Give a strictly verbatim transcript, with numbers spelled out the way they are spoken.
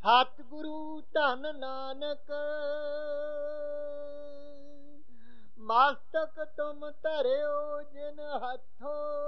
ਸਤਿਗੁਰੂ ਧੰਨ ਨਾਨਕ ਮਸਤਕ ਤੁਮ ਧਰਿਓ ਜਿਨ ਹੱਥੋਂ